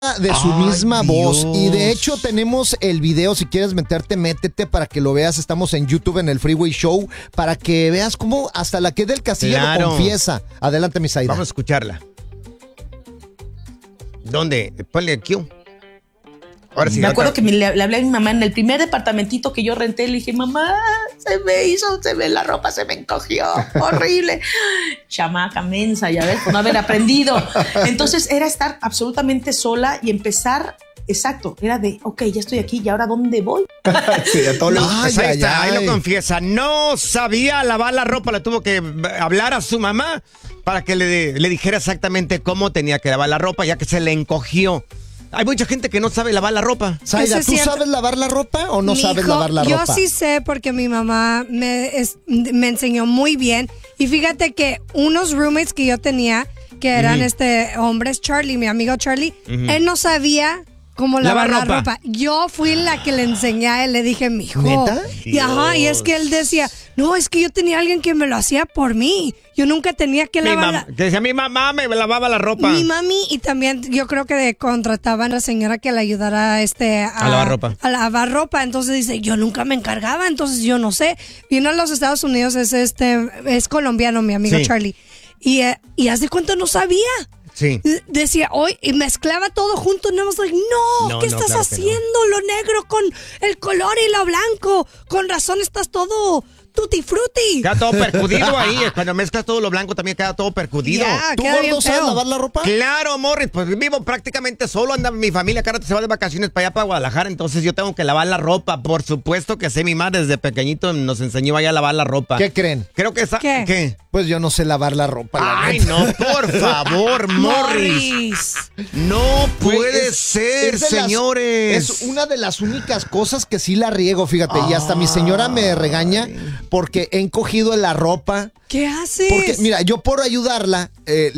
de su misma voz. Dios. Y de hecho tenemos el video. Si quieres meterte, métete para que lo veas. Estamos en YouTube en el Freeway Show para que veas cómo hasta la que del Castillo lo confiesa. Adelante, mi Zaida. Vamos a escucharla. ¿Dónde? Ponle Q. Ahora sí. Me acuerdo que le hablé a mi mamá en el primer departamentito que yo renté. Le dije, mamá, la ropa se me encogió. Horrible. Chamaca mensa, ya ves, por no haber aprendido. Entonces era estar absolutamente sola y empezar. Exacto, era de, ok, ya estoy aquí, ¿y ahora dónde voy? Sí, a todos ahí lo confiesa. No sabía lavar la ropa, le tuvo que hablar a su mamá para que le dijera exactamente cómo tenía que lavar la ropa, ya que se le encogió. Hay mucha gente que no sabe lavar la ropa. Zaida, ¿tú sabes lavar la ropa o no sabes lavar la ropa? Yo sí sé porque mi mamá me enseñó muy bien. Y fíjate que unos roommates que yo tenía, que eran hombres, Charlie, mi amigo Charlie, él no sabía cómo lavar la ropa. Yo fui la que le enseñé a él, le dije, mijo. ¿Neta? Y es que él decía, no, es que yo tenía alguien que me lo hacía por mí. Yo nunca tenía que lavar. Que decía, mi mamá me lavaba la ropa. Mi mami, y también yo creo que contrataban a la señora que le ayudara a lavar ropa. A lavar ropa. Entonces dice, yo nunca me encargaba, entonces yo no sé. Vino a los Estados Unidos, es colombiano, mi amigo Charlie. Y haz de cuenta no sabía. Sí. Decía, hoy, y mezclaba todo junto. Y no, ¿qué estás haciendo? Lo negro con el color y lo blanco. Con razón estás todo tutti frutti. Queda todo percudido ahí. Cuando mezclas todo lo blanco también queda todo percudido. ¿Tú, gordo, sabes lavar la ropa? Claro, Morris. Pues vivo prácticamente solo. Anda mi familia, cada rato se va de vacaciones para allá, para Guadalajara. Entonces yo tengo que lavar la ropa. Por supuesto que sé, mi madre desde pequeñito nos enseñó allá a lavar la ropa. ¿Qué creen? Creo que ¿Qué? Pues yo no sé lavar la ropa. Ay, no, por favor, Morris. No puede ser, señores. Es una de las únicas cosas que sí la riego, fíjate. Y hasta mi señora me regaña porque he encogido la ropa. ¿Qué haces? Porque, mira, yo por ayudarla,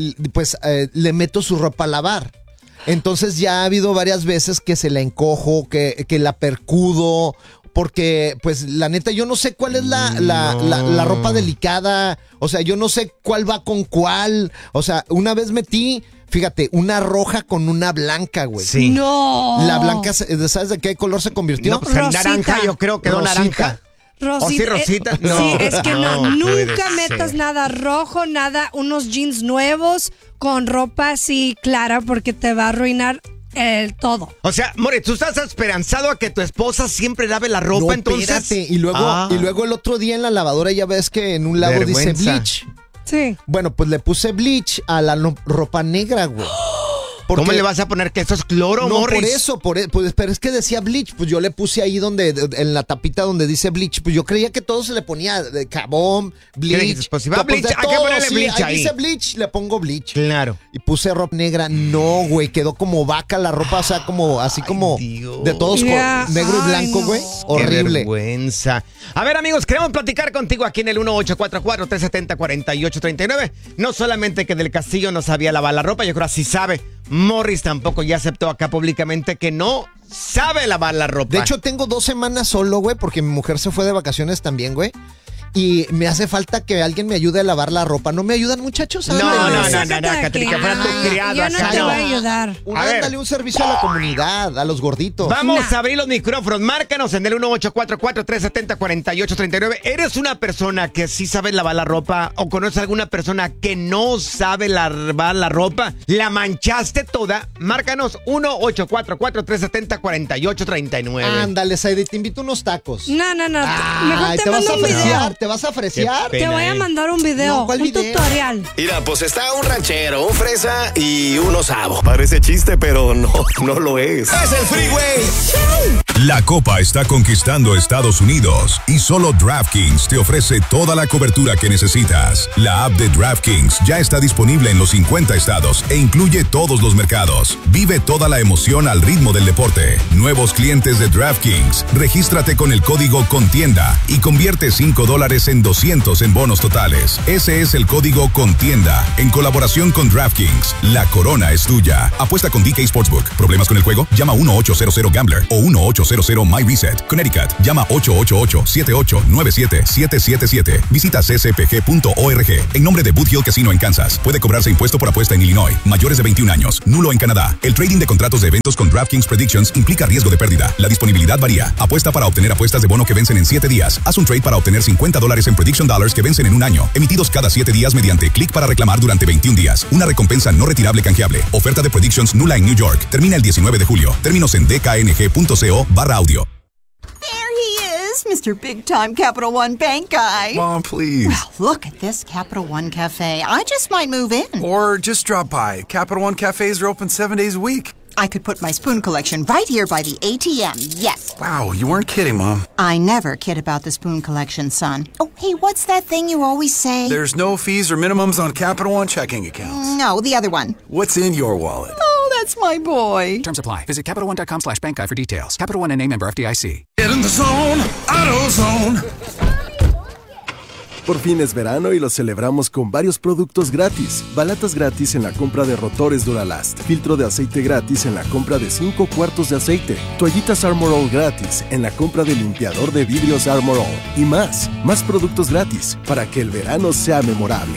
le meto su ropa a lavar. Entonces ya ha habido varias veces que se la encojo, que la percudo. Porque, pues, la neta, yo no sé cuál es la ropa delicada. O sea, yo no sé cuál va con cuál. O sea, una vez metí, fíjate, una roja con una blanca, güey. Sí. No. La blanca, ¿sabes de qué color se convirtió? No, pues naranja, yo creo que quedó naranja. Rosita. ¿O sí, Rosita? No. Sí, es que nunca metas ser. nada rojo, unos jeans nuevos con ropa así clara porque te va a arruinar todo. O sea, More, tú estás esperanzado a que tu esposa siempre lave la ropa, No, entonces. espérate. Y luego el otro día en la lavadora ya ves que en un lado dice bleach. Sí. Bueno, pues le puse bleach a la ropa negra, güey. ¿Cómo le vas a poner que eso es cloro, no, Morris? Pues, pero es que decía bleach, pues yo le puse ahí en la tapita donde dice bleach, pues yo creía que todo se le ponía de jabón, bleach. Pues si va bleach, hay que ponerle bleach ahí. Dice bleach, le pongo bleach. Claro. Y puse ropa negra, no, güey, quedó como vaca la ropa, o sea, como Dios. de todos negro y blanco, güey. Horrible. Qué vergüenza. A ver, amigos, queremos platicar contigo aquí en el 1844-370-4839. No solamente que Del Castillo no sabía lavar la ropa, yo creo que sí sabe. Morris tampoco ya aceptó acá públicamente que no sabe lavar la ropa. De hecho, tengo 2 semanas solo, güey, porque mi mujer se fue de vacaciones también, güey. Y me hace falta que alguien me ayude a lavar la ropa. ¿No me ayudan, muchachos? No, Catrica, fuera tu criado. Yo no te voy a ayudar. Ándale un servicio a la comunidad, a los gorditos. Vamos a abrir los micrófonos. Márcanos en el 1844-370-4839. ¿Eres una persona que sí sabe lavar la ropa o conoces alguna persona que no sabe lavar la ropa? ¿La manchaste toda? Márcanos 1844-370-4839. Ándale, Saidi, te invito a unos tacos. No. Mejor te vas a mando un video. ¿Te vas a ofrecer? Te voy a mandar un video, un tutorial. Mira, pues está un ranchero, un fresa y un osavo. Parece chiste, pero no lo es. Es el Freeway. La Copa está conquistando Estados Unidos y solo DraftKings te ofrece toda la cobertura que necesitas. La app de DraftKings ya está disponible en los 50 estados e incluye todos los mercados. Vive toda la emoción al ritmo del deporte. Nuevos clientes de DraftKings, regístrate con el código CONTIENDA y convierte $5 en 200 en bonos totales. Ese es el código CONTIENDA. En colaboración con DraftKings, la corona es tuya. Apuesta con DK Sportsbook. ¿Problemas con el juego? Llama 1-800-GAMBLER o 1-800 1800 My Reset, Connecticut. Llama 888-7897-777. Visita ccpg.org. En nombre de Boot Hill Casino en Kansas. Puede cobrarse impuesto por apuesta en Illinois. Mayores de 21 años. Nulo en Canadá. El trading de contratos de eventos con DraftKings Predictions implica riesgo de pérdida. La disponibilidad varía. Apuesta para obtener apuestas de bono que vencen en 7 días. Haz un trade para obtener $50 en Prediction Dollars que vencen en un año. Emitidos cada 7 días mediante clic para reclamar durante 21 días. Una recompensa no retirable canjeable. Oferta de Predictions nula en New York. Termina el 19 de julio. Términos en dkng.co/audio. Mr. Big Time Capital One Bank guy. Mom, please. Well, look at this Capital One Cafe. I just might move in. Or just drop by. Capital One cafes are open 7 days a week. I could put my spoon collection right here by the ATM, yes. Wow, you weren't kidding, Mom. I never kid about the spoon collection, son. Oh, hey, what's that thing you always say? There's no fees or minimums on Capital One checking accounts. No, the other one. What's in your wallet? Oh, that's my boy. Terms apply. Visit CapitalOne.com/bank guide for details. Capital One and a member FDIC. Get in the zone, AutoZone. Por fin es verano y lo celebramos con varios productos gratis. Balatas gratis en la compra de rotores Duralast. Filtro de aceite gratis en la compra de 5 cuartos de aceite. Toallitas Armor All gratis en la compra de limpiador de vidrios Armor All. Y más. Más productos gratis para que el verano sea memorable.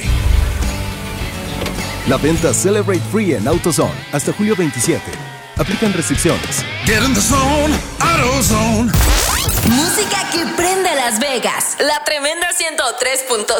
La venta Celebrate Free en AutoZone hasta julio 27. Aplican restricciones. Get in the zone, AutoZone. Música que prende Las Vegas. La tremenda 103.5.